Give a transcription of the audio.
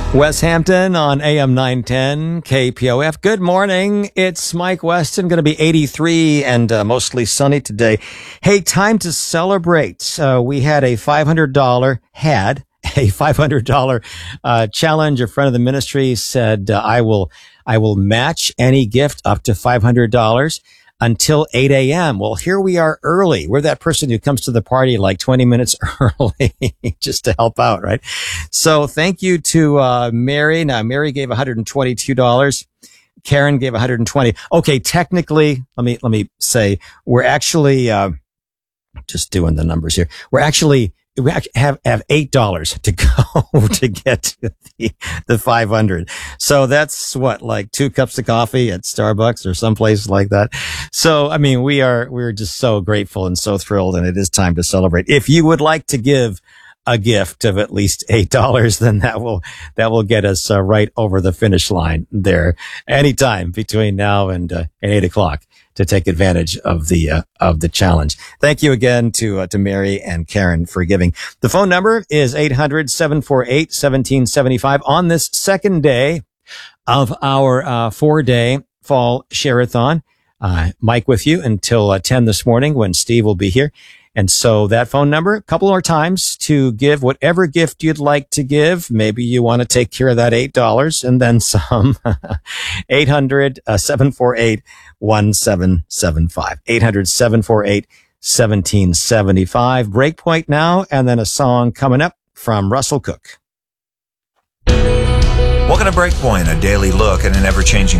Wes Hampton on AM 910 KPOF. Good morning. It's Mike Weston. Going to be 83 and mostly sunny today. Hey, time to celebrate. We had a $500 challenge. A friend of the ministry said, I will match any gift up to $500 until 8 a.m. Well, here we are early. We're that person who comes to the party like 20 minutes early just to help out, right? So thank you to Mary. Now, Mary gave $122. Karen gave $120. Okay, technically, let me say, we're actually just doing the numbers here. We actually have $8 to go to get to the 500. So that's what, like 2 cups of coffee at Starbucks or someplace like that. So, I mean, we're just so grateful and so thrilled, and it is time to celebrate. If you would like to give a gift of at least $8, then that will get us right over the finish line there anytime between now and 8 o'clock to take advantage of the challenge. Thank you again to Mary and Karen for giving. The phone number is 800-748-1775 on this second day of our 4-day fall share-a-thon. Mike with you until 10 this morning when Steve will be here. And so that phone number, a couple more times to give whatever gift you'd like to give. Maybe you want to take care of that $8 and then some. 800-748-1775. 800-748-1775. Breakpoint now, and then a song coming up from Russell Cook. Welcome to Breakpoint, a daily look at an ever-changing